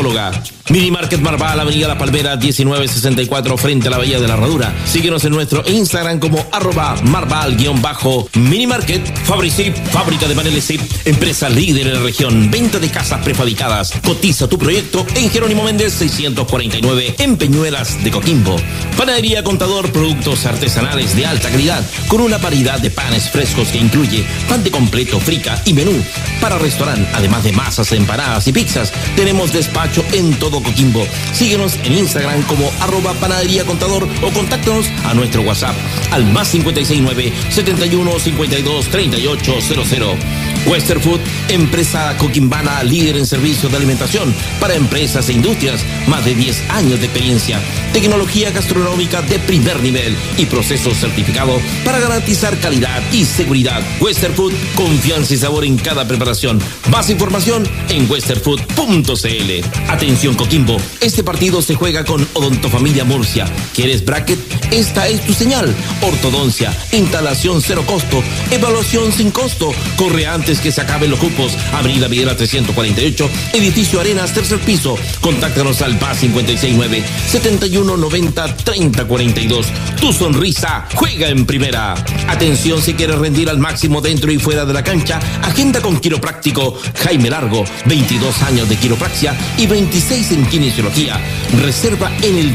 Odontológica. Mini Market Marval, Avenida La Palmera 1964, frente a la Bahía de la Herradura. Síguenos en nuestro Instagram como @marval_minimarket. Fabricip, fábrica de paneles ZIP, empresa líder en la región. Venta de casas prefabricadas. Cotiza tu proyecto en Jerónimo Méndez 649, en Peñuelas de Coquimbo. Panadería Contador, productos artesanales de alta calidad, con una variedad de panes frescos que incluye pan de completo, frica y menú. Para restaurante, además de masas, empanadas y pizzas, tenemos despacho en todo Coquimbo. Síguenos en Instagram como @panadería contador o contáctanos a nuestro WhatsApp al +569 71 52 38 00. Western Food, empresa coquimbana líder en servicios de alimentación para empresas e industrias, más de 10 años de experiencia, tecnología gastronómica de primer nivel y procesos certificados para garantizar calidad y seguridad. Western Food, confianza y sabor en cada preparación. Más información en westernfood.cl. Atención Coquimbo, este partido se juega con Odontofamilia Murcia. ¿Quieres bracket? Esta es tu señal. Ortodoncia, instalación cero costo, evaluación sin costo. Corre antes que se acaben los cupos. Avenida Videla 348, edificio Arenas, tercer piso. Contáctanos al +569 71 90 30 42. Tu sonrisa juega en primera. Atención, si quieres rendir al máximo dentro y fuera de la cancha, agenda con quiropráctico Jaime Largo, 22 años de quiropraxia y 26 en kinesiología. Reserva en el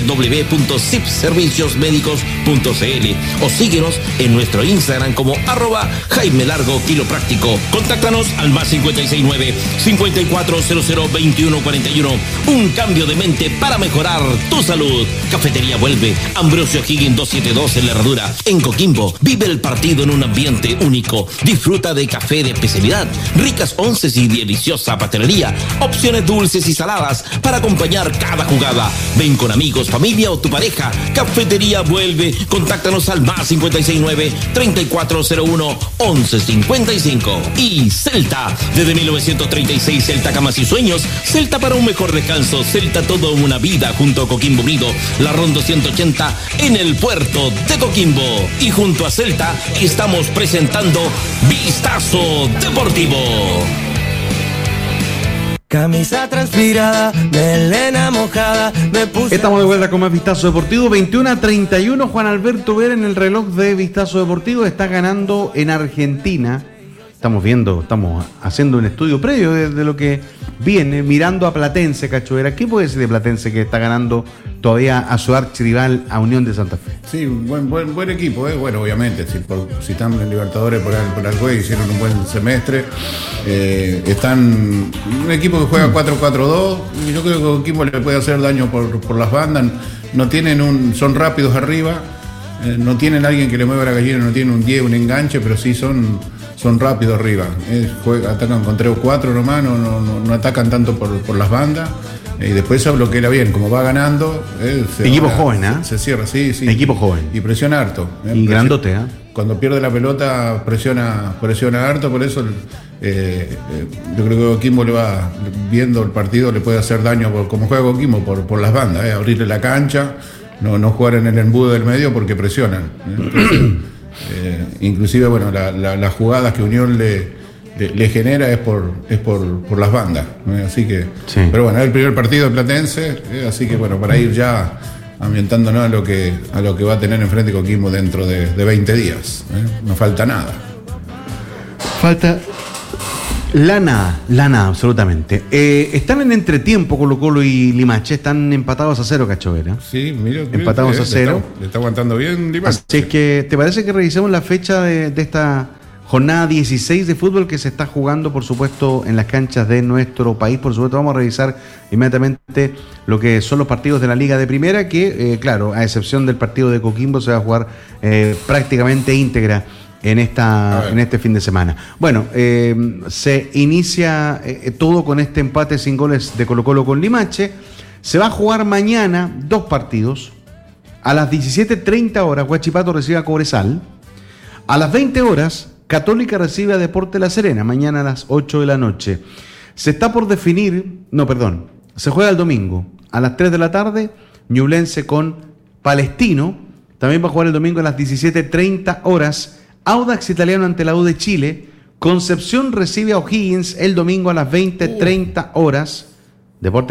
www.sipserviciosmedicos.cl o síguenos en nuestro Instagram como @Jaime Largo Quiropráctico. Contáctanos al +569 5400 2141. Un cambio de mente para mejorar tu salud. Cafetería Vuelve, Ambrosio Higgins 272 en La Herradura, en Coquimbo. Vive el partido en un ambiente único. Disfruta de café de especialidad, ricas onces y deliciosa pastelería, opciones dulces y saladas para acompañar cada jugada. Ven con amigos, familia o tu pareja. Cafetería Vuelve. Contáctanos al +569 3401 1155. Y Celta, desde 1936, Celta Camas y Sueños, Celta para un mejor descanso, Celta toda una vida junto a Coquimbo Unido, la Ronda 180 en el puerto de Coquimbo. Y junto a Celta estamos presentando Vistazo Deportivo. Camisa transpirada, melena mojada, me puse... Estamos de vuelta con más Vistazo Deportivo, 21:31. Juan Alberto Vera en el reloj de Vistazo Deportivo está ganando en Argentina. Estamos haciendo un estudio previo de lo que viene, mirando a Platense, Cacho Vera. ¿Qué puede decir de Platense que está ganando todavía a su archirival, a Unión de Santa Fe? Sí, buen equipo, Bueno, obviamente, si están en Libertadores por algo, hicieron un buen semestre. Están un equipo que juega 4-4-2. Y yo creo que Coquimbo le puede hacer daño por las bandas. No tienen son rápidos arriba. No tienen alguien que le mueva la gallina, no tienen un 10, un enganche, pero sí son rápidos arriba. Atacan con 3 o 4 nomás, no atacan tanto por las bandas. Y después se bloquea bien, como va ganando. Equipo joven, ¿eh? Se cierra, sí. Equipo joven. Y presiona harto. Y grandote, ¿eh? Cuando pierde la pelota presiona harto, por eso yo creo que Coquimbo le va viendo el partido, le puede hacer daño como juega Coquimbo por las bandas, abrirle la cancha, no jugar en el embudo del medio porque presionan. Entonces, inclusive bueno, las jugadas que Unión le genera es por las bandas, ¿no? Así que sí. Pero bueno, es el primer partido de Platense, así que bueno, para ir ya ambientándonos a lo que va a tener enfrente Coquimbo dentro de 20 días, no falta nada. Falta la nada, absolutamente. Están en entretiempo Colo-Colo y Limache, están empatados a 0, Cacho Vera. Sí, mira, empatados a 0. Le está aguantando bien Limache. Así es que, ¿te parece que revisemos la fecha de esta jornada 16 de fútbol que se está jugando, por supuesto, en las canchas de nuestro país? Por supuesto, vamos a revisar inmediatamente lo que son los partidos de la Liga de Primera, que, claro, a excepción del partido de Coquimbo, se va a jugar prácticamente íntegra en este fin de semana. Bueno, se inicia todo con este empate sin goles de Colo-Colo con Limache. Se va a jugar mañana 2 partidos. A las 17:30 horas, Huachipato recibe a Cobresal. A las 20 horas, Católica recibe a Deportes La Serena, mañana a las 8 de la noche. Se está por definir, se juega el domingo. A las 3 de la tarde, Ñublense con Palestino. También va a jugar el domingo a las 17:30 horas. Audax Italiano ante la U de Chile. Concepción recibe a O'Higgins el domingo a las 20:30 horas. Deportes